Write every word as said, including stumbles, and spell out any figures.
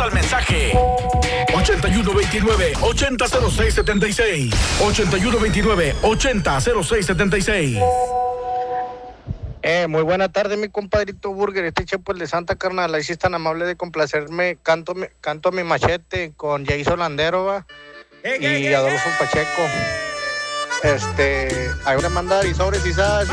al mensaje ochenta y uno veintinueve, ochenta cero seis setenta y seis. ochenta y uno veintinueve, ochenta cero seis setenta y seis. Eh, muy buena tarde, mi compadrito Burger. Este Chepo, el de Santa Carnal. Ahí sí es tan amable de complacerme. Canto, mi- canto mi machete con Jason Landero, va, y Adolfo Pacheco. Este, ahí le manda y sobres y sas.